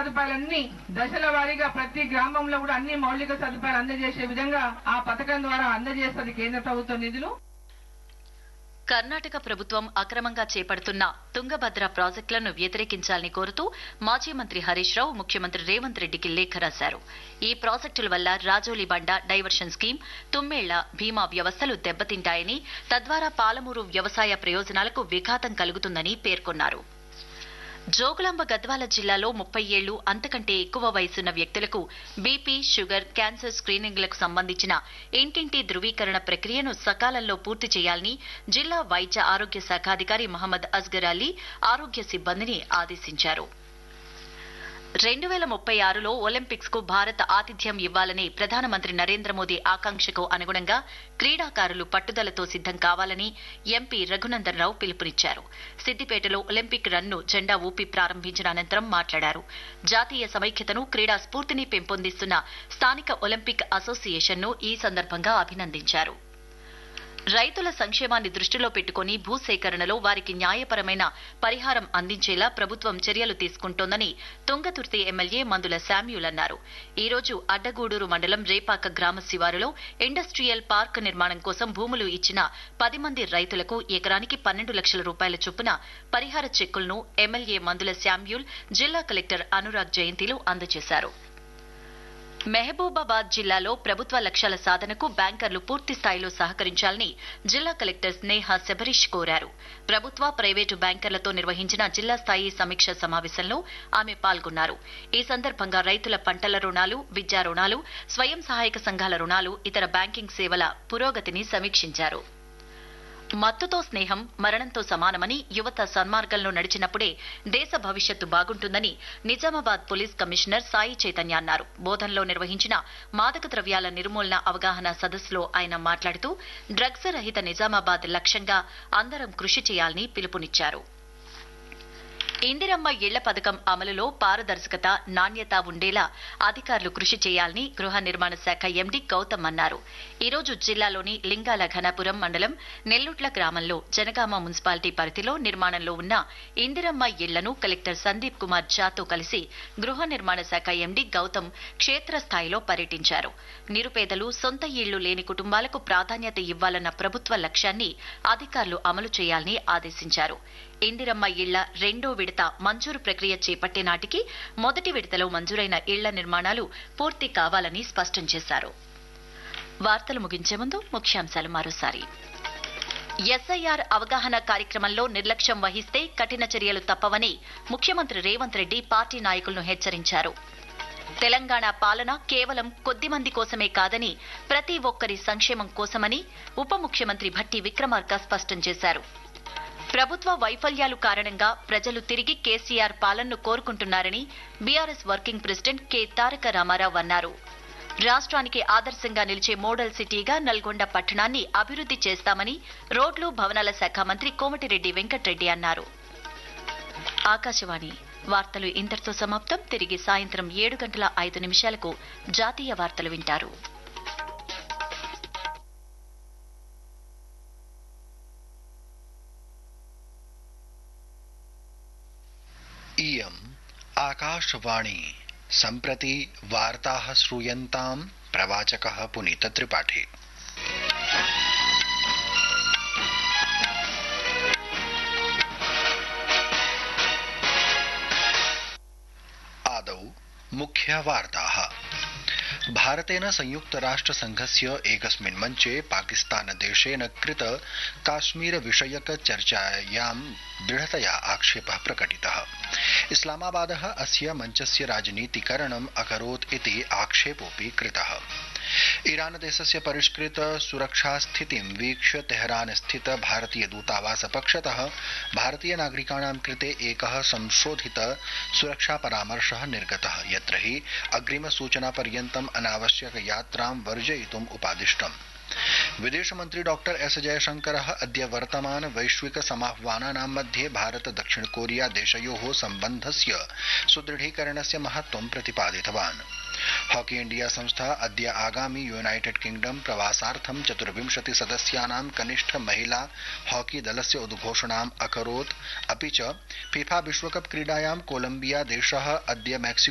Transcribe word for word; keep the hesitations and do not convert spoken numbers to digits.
సదుపాయాలన్నీ దశల వారీగా ప్రతి గ్రామంలో కూడా అన్ని మౌలిక సదుపాయాలు అందజేసే విధంగా ఆ పథకం ద్వారా అందజేస్తుంది కేంద్ర ప్రభుత్వ నిధులు. కర్ణాటక ప్రభుత్వం అక్రమంగా చేపడుతున్న తుంగభద్ర ప్రాజెక్టులను వ్యతిరేకించాలని కోరుతూ మాజీ మంత్రి హరీష్ రావు ముఖ్యమంత్రి రేవంత్ రెడ్డికి లేఖ రాశారు. ఈ ప్రాజెక్టుల వల్ల రాజోలి బండ డైవర్షన్ స్కీమ్, తుమ్మేళ్ల బీమా వ్యవస్థలు దెబ్బతింటాయని, తద్వారా పాలమూరు వ్యవసాయ ప్రయోజనాలకు విఘాతం కలుగుతుందని పేర్కొన్నారు. జోగులాంబ గద్వాల జిల్లాలో ముప్పై ఏళ్లు అంతకంటే ఎక్కువ వయసున్న వ్యక్తులకు బీపీ, షుగర్, క్యాన్సర్ స్క్రీనింగ్లకు సంబంధించిన ఇంటింటి ధృవీకరణ ప్రక్రియను సకాలంలో పూర్తి చేయాలని జిల్లా వైద్య ఆరోగ్య శాఖాధికారి మహమ్మద్ అస్గర్ అలీ ఆరోగ్య సిబ్బందిని ఆదేశించారు. రెండు వేల ముప్పై ఆరులో ఒలింపిక్స్ కు భారత్ ఆతిథ్యం ఇవ్వాలనే ప్రధానమంత్రి నరేంద్ర మోదీ ఆకాంక్షకు అనుగుణంగా క్రీడాకారులు పట్టుదలతో సిద్దం కావాలని ఎంపీ రఘునందన్ రావు పిలుపునిచ్చారు. సిద్దిపేటలో ఒలింపిక్ రన్ను జెండా ఊపి ప్రారంభించిన అనంతరం మాట్లాడారు. జాతీయ సమైక్యతను, క్రీడా స్ఫూర్తిని పెంపొందిస్తున్న స్థానిక ఒలింపిక్ అసోసియేషన్ను ఈ సందర్భంగా అభినందించారు. రైతుల సంక్షేమాన్ని దృష్టిలో పెట్టుకుని భూసేకరణలో వారికి న్యాయపరమైన పరిహారం అందించేలా ప్రభుత్వం చర్యలు తీసుకుంటోందని తుంగతుర్తి ఎమ్మెల్యే మందుల శామ్యూల్ అన్నారు. ఈ రోజు అడ్డగూడూరు మండలం రేపాక గ్రామ శివారులో ఇండస్ట్రియల్ పార్క్ నిర్మాణం కోసం భూములు ఇచ్చిన పది మంది రైతులకు ఎకరానికి పన్నెండు లక్షల రూపాయల చొప్పున పరిహార చెక్కులను ఎమ్మెల్యే మందుల శామ్యూల్ జిల్లా కలెక్టర్ అనురాగ్ జయంతిలు అందజేశారు. మహబూబాబాద్ జిల్లాలో ప్రభుత్వ లక్ష్యాల సాధనకు బ్యాంకర్లు పూర్తి స్థాయిలో సహకరించాలని జిల్లా కలెక్టర్ స్నేహ శబరీష్ కోరారు. ప్రభుత్వ, ప్రైవేటు బ్యాంకర్లతో నిర్వహించిన జిల్లా స్థాయి సమీక్ష సమావేశంలో ఆమె పాల్గొన్నారు. ఈ సందర్భంగా రైతుల పంటల రుణాలు, విద్యా రుణాలు, స్వయం సహాయక సంఘాల రుణాలు, ఇతర బ్యాంకింగ్ సేవల పురోగతిని సమీక్షించారు. మత్తుతో స్నేహం మరణంతో సమానమని, యువత సన్మార్గంలో నడిచినప్పుడే దేశ భవిష్యత్తు బాగుంటుందని నిజామాబాద్ పోలీస్ కమిషనర్ సాయి చైతన్య అన్నారు. బోధన్లో నిర్వహించిన మాదక ద్రవ్యాల నిర్మూలన అవగాహన సదస్సులో ఆయన మాట్లాడుతూ డ్రగ్స్ రహిత నిజామాబాద్ లక్ష్యంగా అందరం కృషి చేయాలని పిలుపునిచ్చారు. ఇందిరమ్మ ఇళ్ల పథకం అమలులో పారదర్శకత, నాణ్యత ఉండేలా అధికారులు కృషి చేయాలని గృహ నిర్మాణ శాఖ ఎండీ గౌతమ్ అన్నారు. ఈ రోజు జిల్లాలోని లింగాల ఘనాపురం మండలం నెల్లుట్ల గ్రామంలో జనగామ మున్సిపాలిటీ పరిధిలో నిర్మాణంలో ఉన్న ఇందిరమ్మ ఇళ్లను కలెక్టర్ సందీప్ కుమార్ ఝాతో కలిసి గృహ నిర్మాణ శాఖ ఎండీ గౌతమ్ క్షేత్రస్థాయిలో పర్యటించారు. నిరుపేదలు, సొంత ఇళ్లు లేని కుటుంబాలకు ప్రాధాన్యత ఇవ్వాలన్న ప్రభుత్వ లక్ష్యాన్ని అధికారులు అమలు చేయాలని ఆదేశించారు. ఇందిరమ్మ ఇళ్ల రెండో విడత మంజూరు ప్రక్రియ చేపట్టే నాటికి మొదటి విడతలో మంజూరైన ఇళ్ల నిర్మాణాలు పూర్తి కావాలని స్పష్టం చేశారు. వార్తలు ముగించే ముందు ముఖ్యాంశాలు మరోసారి. ఎస్ఐఆర్ అవగాహన కార్యక్రమంలో నిర్లక్ష్యం వహిస్తే కఠిన చర్యలు తప్పవని ముఖ్యమంత్రి రేవంత్ రెడ్డి పార్టీ నాయకులను హెచ్చరించారు. తెలంగాణ పాలన కేవలం కొద్ది మంది కోసమే కాదని ప్రతి ఒక్కరి సంక్షేమం కోసమని ఉప ముఖ్యమంత్రి భట్టి విక్రమార్క స్పష్టం చేశారు. ప్రభుత్వ వైఫల్యాలు కారణంగా ప్రజలు తిరిగి కేసీఆర్ పాలనను కోరుకుంటున్నారని బీఆర్ఎస్ వర్కింగ్ ప్రెసిడెంట్ కె తారక రామారావు అన్నారు. రాష్ట్రానికి ఆదర్శంగా నిలిచే మోడల్ సిటీగా నల్గొండ పట్టణాన్ని అభివృద్ది చేస్తామని రోడ్లు, భవనాల శాఖ మంత్రి కోమటిరెడ్డి వెంకటరెడ్డి అన్నారు. ఆకాశవాణి వార్తలు ఇంతటితో సమాప్తం. తిరిగి సాయంత్రం ఏడు గంటల ఐదు నిమిషాలకు జాతీయ వార్తలు వింటారు. इयम् आकाशवाणी सम्प्रति वार्ताः श्रूयन्ताम् प्रवाचकः पुनीत त्रिपाठी। आदौ मुख्यवार्ताः। भारतेन संयुक्तराष्ट्र संघस्य एकस्मिन् मञ्चे पाकिस्तानदेशेन कृत काश्मीर विषयक चर्चायां दृढतया आक्षेपः प्रकटितः। इस्लामाबादः अस्य मञ्चस्य राजनीतिकरणम् अकरोत् इति आक्षेपोऽपि कृतः। ईरान देशस्य परिष्कृत सुरक्षास्थितिं वीक्ष्य तेहरान स्थित भारतीय दूतावास पक्षतः भारतीय नागरिकाणां कृते एकः संशोधित सुरक्षा परामर्शः निर्गतः, यत्र हि अग्रिम सूचना पर्यन्तम् अनावश्यक यात्रां वर्जयितुम् उपादिष्टम्। विदेशमन्त्री डॉक्टर एस जयशंकरः अद्य वर्तमान वैश्विक समाह्वानानां मध्ये भारत दक्षिण कोरिया देशयोः सम्बन्धस्य सुदृढीकरणस्य महत्त्वं प्रतिपादितवान्। हॉकी इंडिया संस्था अद्य आगामि यूनाइटेड किंगडम प्रवासार्थं चतुर्विंशति सदस्यानां कनिष्ठ महिला हॉकी दलस्य उद्घोषणाम् अकरोत्। अपि च फीफा विश्वकप क्रीडायां कोलम्बिया देशः अद्य मैक्सिको